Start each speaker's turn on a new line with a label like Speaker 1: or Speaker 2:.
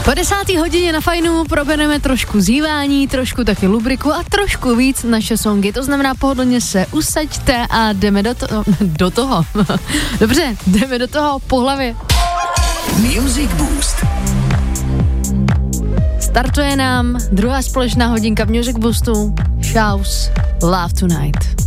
Speaker 1: Po 10. hodině na Fajnu probereme trošku zívání, trošku taky lubriku a trošku víc naše songy. To znamená, pohodlně se usaďte a jdeme do toho. Dobře, jdeme do toho po hlavě.
Speaker 2: Music Boost.
Speaker 1: Startuje nám druhá společná hodinka v Music Boostu. Shouse, Love Tonight.